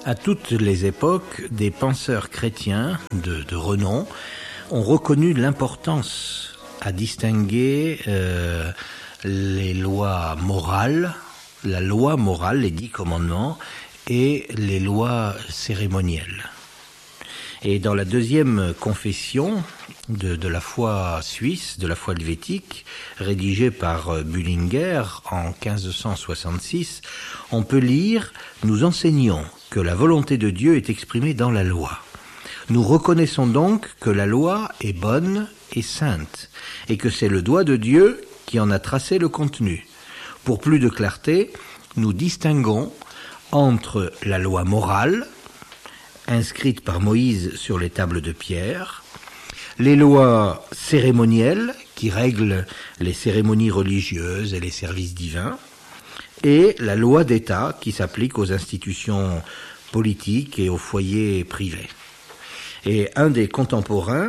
À toutes les époques, des penseurs chrétiens de renom ont reconnu l'importance à distinguer les lois morales, la loi morale, les 10 commandements, et les lois cérémonielles. Et dans la deuxième confession de la foi suisse, de la foi helvétique, rédigée par Bullinger en 1566, on peut lire « Nous enseignons que la volonté de Dieu est exprimée dans la loi. Nous reconnaissons donc que la loi est bonne et sainte, et que c'est le doigt de Dieu qui en a tracé le contenu. Pour plus de clarté, nous distinguons entre la loi morale, inscrite par Moïse sur les tables de pierre, les lois cérémonielles qui règlent les cérémonies religieuses et les services divins, et la loi d'État qui s'applique aux institutions politiques et aux foyers privés. Et un des contemporains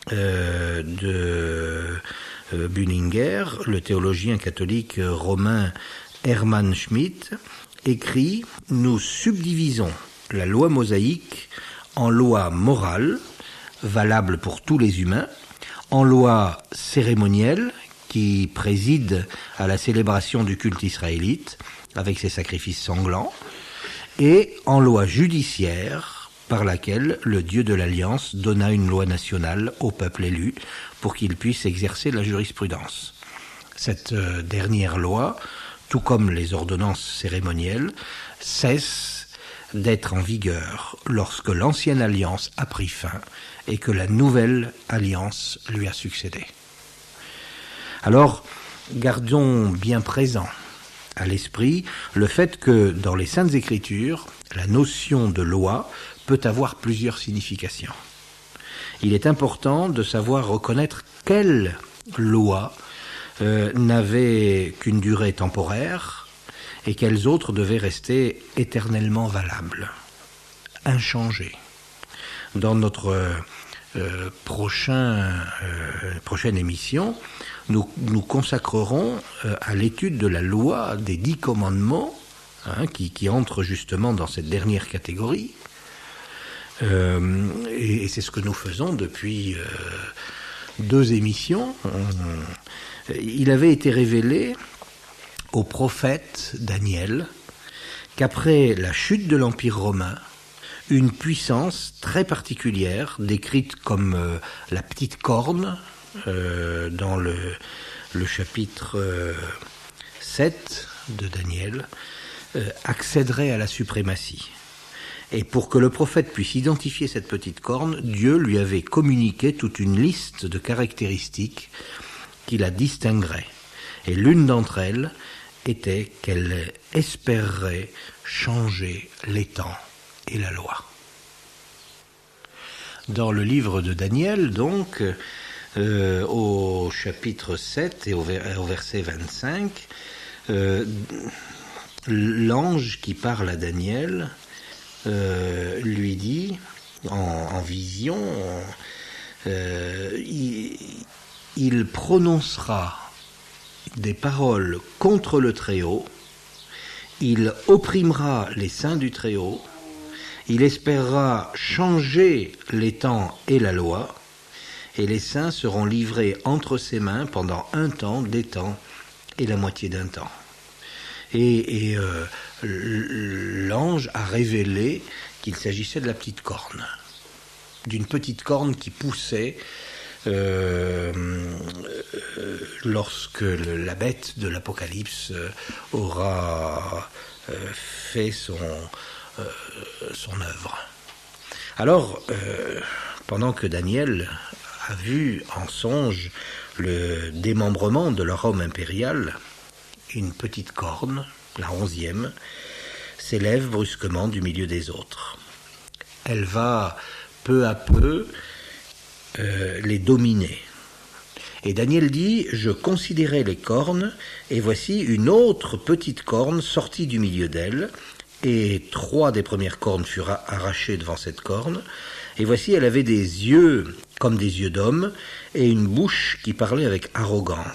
de Bullinger, le théologien catholique romain Hermann Schmidt, écrit « Nous subdivisons la loi mosaïque en loi morale, valable pour tous les humains, en loi cérémonielle, qui préside à la célébration du culte israélite, avec ses sacrifices sanglants, et en loi judiciaire, par laquelle le Dieu de l'Alliance donna une loi nationale au peuple élu, pour qu'il puisse exercer la jurisprudence. Cette dernière loi, tout comme les ordonnances cérémonielles, cesse d'être en vigueur lorsque l'ancienne alliance a pris fin et que la nouvelle alliance lui a succédé. Alors, gardons bien présent à l'esprit le fait que dans les Saintes Écritures, la notion de loi peut avoir plusieurs significations. Il est important de savoir reconnaître quelle loi n'avait qu'une durée temporaire et quelles autres devaient rester éternellement valables, inchangées. Dans notre prochaine émission, nous consacrerons à l'étude de la loi des 10 commandements, qui entre justement dans cette dernière catégorie. Et c'est ce que nous faisons depuis 2 émissions. Il avait été révélé au prophète Daniel qu'après la chute de l'Empire romain, une puissance très particulière, décrite comme la petite corne dans le chapitre 7 de Daniel, accéderait à la suprématie. Et pour que le prophète puisse identifier cette petite corne, Dieu lui avait communiqué toute une liste de caractéristiques qui la distingueraient. Et l'une d'entre elles était qu'elle espérerait changer les temps et la loi. Dans le livre de Daniel, donc, au chapitre 7 et au verset 25, l'ange qui parle à Daniel lui dit, en vision, il prononcera des paroles contre le Très-Haut, il opprimera les saints du Très-Haut, il espérera changer les temps et la loi, et les saints seront livrés entre ses mains pendant un temps, des temps et la moitié d'un temps. Et l'ange a révélé qu'il s'agissait de la petite corne, d'une petite corne qui poussait lorsque la bête de l'Apocalypse aura fait son œuvre. Alors, pendant que Daniel a vu en songe le démembrement de la Rome impériale, une petite corne, la 11e, s'élève brusquement du milieu des autres. Elle va peu à peu les dominer. Et Daniel dit « Je considérais les cornes, et voici une autre petite corne sortie du milieu d'elle, et 3 des premières cornes furent arrachées devant cette corne, et voici elle avait des yeux comme des yeux d'homme, et une bouche qui parlait avec arrogance. »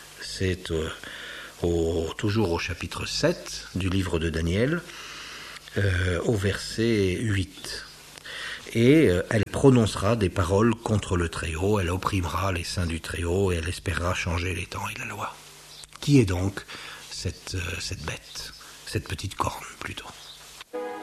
C'est toujours au chapitre 7 du livre de Daniel. au verset 8. Et elle prononcera des paroles contre le Très-Haut, elle opprimera les saints du Très-Haut et elle espérera changer les temps et la loi. Qui est donc cette bête, cette petite corne plutôt ?